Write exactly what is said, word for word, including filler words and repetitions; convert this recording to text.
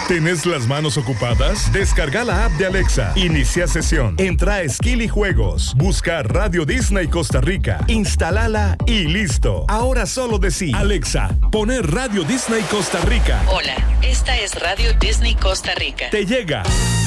¿Tenés las manos ocupadas? Descarga la app de Alexa. Inicia sesión. Entra a Skill y Juegos. Busca Radio Disney Costa Rica. Instálala y listo. Ahora solo decí: Alexa, poner Radio Disney Costa Rica. Hola, esta es Radio Disney Costa Rica. Te llega.